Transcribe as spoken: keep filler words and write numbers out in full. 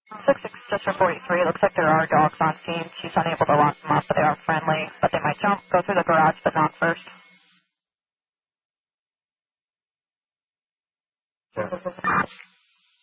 six six, just for forty-three. Looks like there are dogs on scene. She's unable to lock them up, but they are friendly. But they might jump, go through the garage, but not first. Yeah.